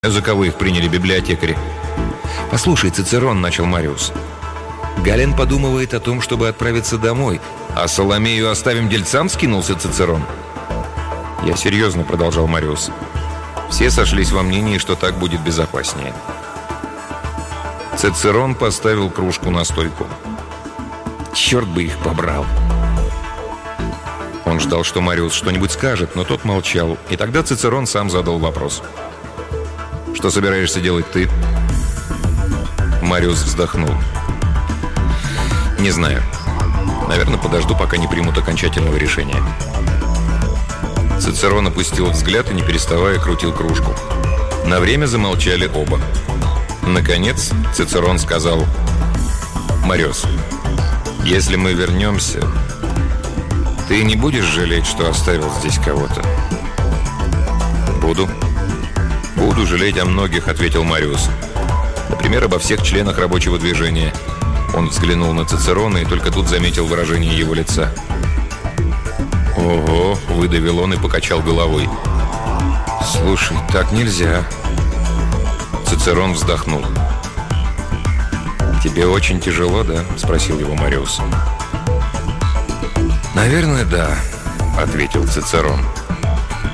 За кого их приняли библиотекари. «Послушай, Цицерон», — начал Мариус. «Гален подумывает о том, чтобы отправиться домой. А Соломею оставим дельцам?» — скинулся Цицерон. «Я серьезно», — продолжал Мариус. «Все сошлись во мнении, что так будет безопаснее». Цицерон поставил кружку на стойку. «Черт бы их побрал!» Он ждал, что Мариус что-нибудь скажет, но тот молчал. И тогда Цицерон сам задал вопрос. «Что собираешься делать ты?» Мариус вздохнул. «Не знаю. Наверное, подожду, пока не примут окончательного решения». Цицерон опустил взгляд и, не переставая, крутил кружку. На время замолчали оба. Наконец Цицерон сказал: «Мариус, если мы вернемся, ты не будешь жалеть, что оставил здесь кого-то?» «Буду. Буду жалеть о многих», — ответил Мариус. «Например, обо всех членах рабочего движения». Он взглянул на Цицерона и только тут заметил выражение его лица. «Ого!» — выдавил он и покачал головой. «Слушай, так нельзя». Цицерон вздохнул. «Тебе очень тяжело, да?» — спросил его Мариус. «Наверное, да», — ответил Цицерон.